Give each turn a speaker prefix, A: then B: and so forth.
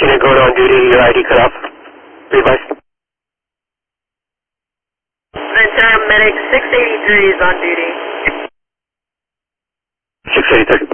A: unit going on duty, your ID cut off. Revised.
B: Ventura Medic 683 is on duty.
A: 683.